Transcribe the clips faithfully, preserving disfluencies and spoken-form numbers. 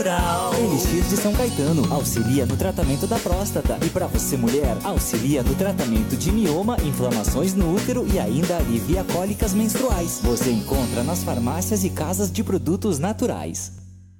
Elixir de São Caetano auxilia no tratamento da próstata e para você mulher, auxilia no tratamento de mioma, inflamações no útero e ainda alivia cólicas menstruais. Você encontra nas farmácias e casas de produtos naturais.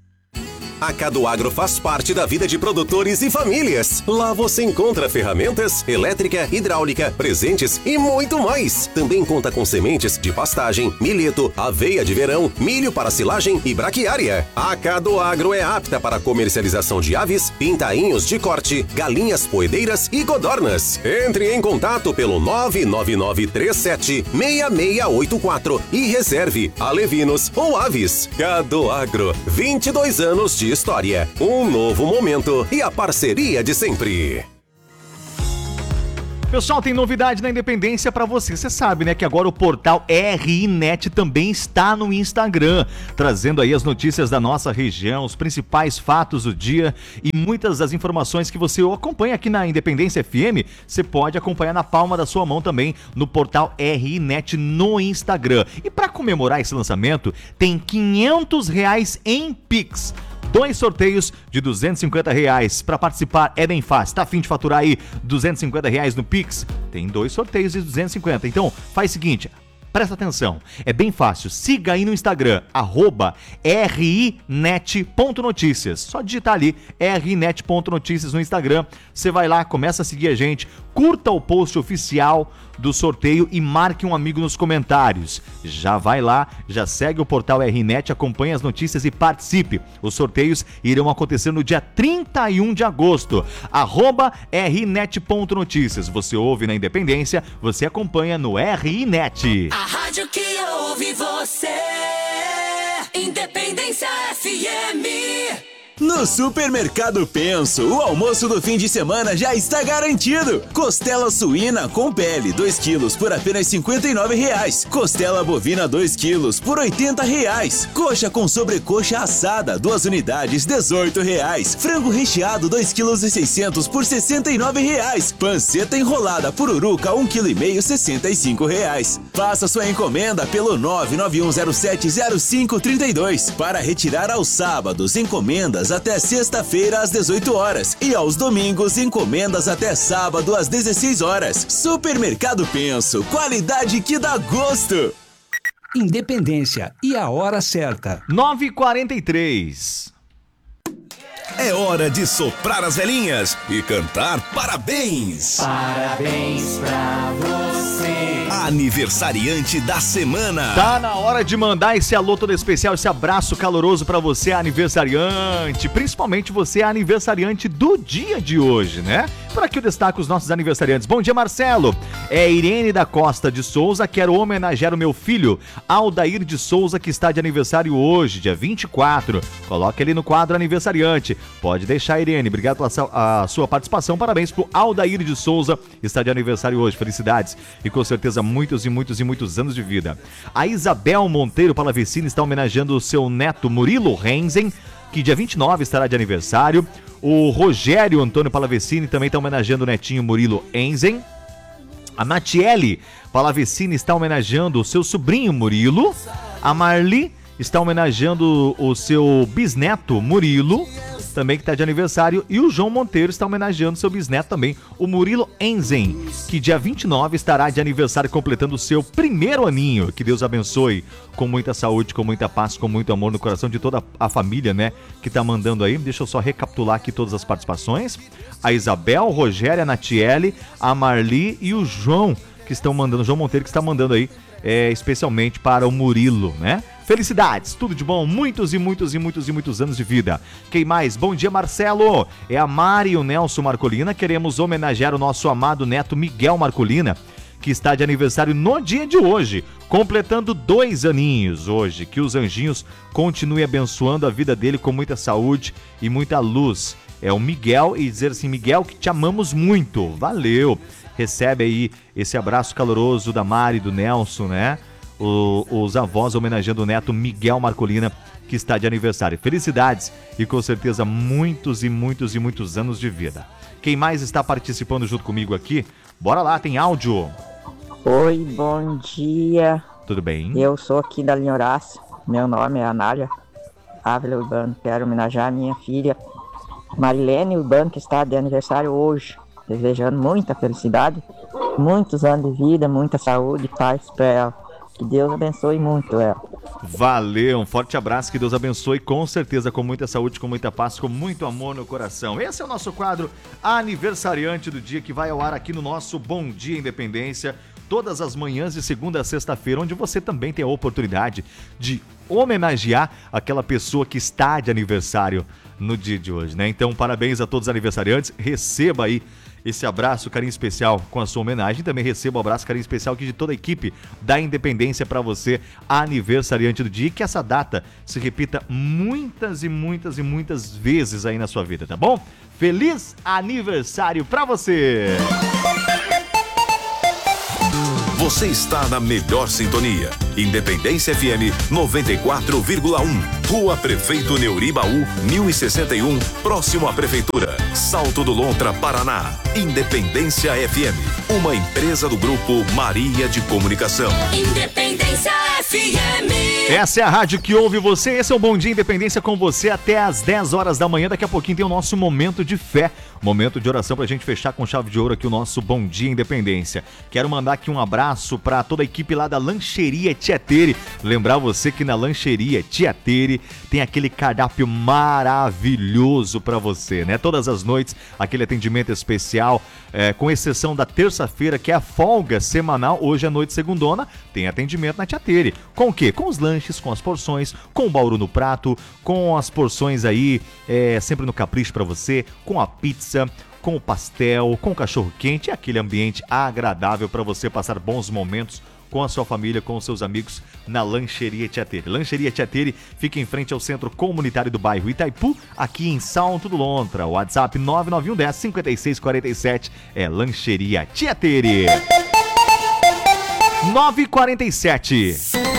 A Cadoagro faz parte da vida de produtores e famílias. Lá você encontra ferramentas, elétrica, hidráulica, presentes e muito mais. Também conta com sementes de pastagem, milheto, aveia de verão, milho para silagem e braquiária. A Cadoagro é apta para comercialização de aves, pintainhos de corte, galinhas poedeiras e codornas. Entre em contato pelo nove nove nove três sete seis seis oito quatro e reserve alevinos ou aves. Cadoagro, vinte e dois anos de história, um novo momento e a parceria de sempre. Pessoal, tem novidade na Independência pra você. Você sabe, né, que agora o portal R I Net também está no Instagram, trazendo aí as notícias da nossa região, os principais fatos do dia e muitas das informações que você acompanha aqui na Independência F M, você pode acompanhar na palma da sua mão também no portal R I Net no Instagram. E para comemorar esse lançamento, tem quinhentos reais em Pix. Dois sorteios de duzentos e cinquenta reais. Para participar é bem fácil. Tá a fim de faturar aí duzentos e cinquenta reais no Pix? Tem dois sorteios de duzentos e cinquenta. Então, faz o seguinte, presta atenção. É bem fácil. Siga aí no Instagram, arroba rinet.noticias. Só digitar ali, rinet.noticias no Instagram. Você vai lá, começa a seguir a gente, curta o post oficial do sorteio e marque um amigo nos comentários. Já vai lá, já segue o portal R Net, acompanhe as notícias e participe. Os sorteios irão acontecer no dia trinta e um de agosto. Arroba rinet.noticias. Você ouve na Independência, você acompanha no R I Net. A rádio que ouve você, Independência F M. No Supermercado Penso, o almoço do fim de semana já está garantido. Costela suína com pele, dois quilos por apenas cinquenta e nove reais. Costela bovina, dois quilos por oitenta reais. Coxa com sobrecoxa assada, duas unidades, dezoito reais. Frango recheado, dois quilos e seiscentos por sessenta e nove reais. Panceta enrolada pururuca, um quilo e meio, sessenta e cinco reais. Faça sua encomenda pelo nove nove um zero sete zero cinco três dois. Para retirar aos sábados, encomendas até sexta-feira às dezoito horas e aos domingos encomendas até sábado às dezesseis horas. Supermercado Penso, qualidade que dá gosto. Independência e a hora certa. nove e quarenta e três. É hora de soprar as velhinhas e cantar parabéns. Parabéns pra você. Aniversariante da semana. Tá na hora de mandar esse alô todo especial, esse abraço caloroso pra você, aniversariante. Principalmente você, aniversariante do dia de hoje, né? Por aqui eu destaco os nossos aniversariantes. Bom dia, Marcelo. É Irene da Costa de Souza. Quero homenagear o meu filho, Aldair de Souza, que está de aniversário hoje, dia vinte e quatro. Coloque ele no quadro aniversariante. Pode deixar, Irene. Obrigado pela a sua participação. Parabéns pro Aldair de Souza, que está de aniversário hoje. Felicidades. E com certeza muitos e muitos e muitos anos de vida. A Isabel Monteiro Palavecini está homenageando o seu neto Murilo Renzen, que dia vinte e nove estará de aniversário. O Rogério Antônio Palavecini também está homenageando o netinho Murilo Enzen. A Natiele Palavecini está homenageando o seu sobrinho Murilo. A Marli está homenageando o seu bisneto Murilo, também que está de aniversário. E o João Monteiro está homenageando seu bisneto também, o Murilo Enzen, que dia vinte e nove estará de aniversário, completando o seu primeiro aninho. Que Deus abençoe com muita saúde, com muita paz, com muito amor no coração de toda a família, né, que tá mandando aí. Deixa eu só recapitular aqui todas as participações. A Isabel, o Rogério, a Natiele, a Marli e o João, que estão mandando, o João Monteiro que está mandando aí, é, especialmente para o Murilo, né? Felicidades, tudo de bom, muitos e muitos e muitos e muitos anos de vida. Quem mais? Bom dia, Marcelo. É a Mari e o Nelson Marcolina. Queremos homenagear o nosso amado neto Miguel Marcolina, que está de aniversário no dia de hoje, completando dois aninhos hoje. Que os anjinhos continuem abençoando a vida dele com muita saúde e muita luz. É o Miguel, e dizer assim, Miguel, que te amamos muito. Valeu. Recebe aí esse abraço caloroso da Mari e do Nelson, né? O, os avós homenageando o neto Miguel Marcolina, que está de aniversário. Felicidades e com certeza muitos e muitos e muitos anos de vida. Quem mais está participando junto comigo aqui? Bora lá, tem áudio. Oi, bom dia. Tudo bem? Eu sou aqui da linha Horácio. Meu nome é Anália. Ávila Urbano. Quero homenagear a minha filha Marilene Urbano, que está de aniversário hoje. Desejando muita felicidade, muitos anos de vida, muita saúde e paz para ela. Que Deus abençoe muito ela. Valeu, um forte abraço, que Deus abençoe, com certeza, com muita saúde, com muita paz, com muito amor no coração. Esse é o nosso quadro Aniversariante do Dia, que vai ao ar aqui no nosso Bom Dia Independência, todas as manhãs de segunda a sexta-feira, onde você também tem a oportunidade de homenagear aquela pessoa que está de aniversário no dia de hoje, né? Então, parabéns a todos os aniversariantes, receba aí esse abraço, carinho especial com a sua homenagem. Também receba o abraço, carinho especial aqui de toda a equipe da Independência para você, aniversariante do dia, e que essa data se repita muitas e muitas e muitas vezes aí na sua vida, tá bom? Feliz aniversário para você! Você está na melhor sintonia. Independência F M noventa e quatro vírgula um. Rua Prefeito Neuribaú, mil e sessenta e um, próximo à Prefeitura. Salto do Lontra, Paraná. Independência F M, uma empresa do Grupo Maria de Comunicação. Independência F M. Essa é a rádio que ouve você. Esse é o Bom Dia Independência com você até às dez horas da manhã. Daqui a pouquinho tem o nosso momento de fé, momento de oração pra gente fechar com chave de ouro aqui o nosso Bom Dia Independência. Quero mandar aqui um abraço pra toda a equipe lá da Lancheria Tiatere. Lembrar você que na Lancheria Tiatere tem aquele cardápio maravilhoso pra você, né? Todas as noites, aquele atendimento especial, é, com exceção da terça-feira, que é a folga semanal. Hoje é noite segundona, tem atendimento na Tiatere. Com o quê? Com os lanches, com as porções, com o bauru no prato, com as porções aí, é, sempre no capricho pra você, com a pizza, com o pastel, com o cachorro quente, é aquele ambiente agradável para você passar bons momentos com a sua família, com os seus amigos na Lancheria Tiatere. Lancheria Tiatere fica em frente ao Centro Comunitário do Bairro Itaipu, aqui em Salto do Lontra. WhatsApp nove nove um um zero cinco seis quatro sete é Lancheria Tiatere. nove e quarenta e sete.